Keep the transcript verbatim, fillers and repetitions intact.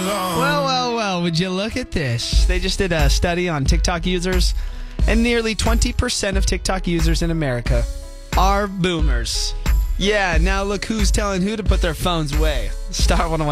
Well, well, well, would you look at this? They just did a study on TikTok users, and nearly twenty percent of TikTok users in America are boomers. Yeah, now look who's telling who to put their phones away. Star one oh one.